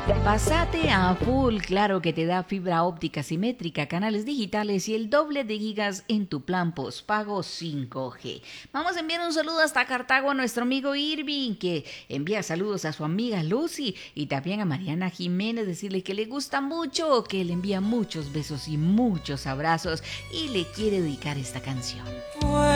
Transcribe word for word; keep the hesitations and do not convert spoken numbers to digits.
Pasate a full, claro que te da fibra óptica simétrica, canales digitales y el doble de gigas en tu plan postpago cinco G. Vamos a enviar un saludo hasta Cartago a nuestro amigo Irving, que envía saludos a su amiga Lucy y también a Mariana Jiménez, decirle que le gusta mucho, que le envía muchos besos y muchos abrazos y le quiere dedicar esta canción.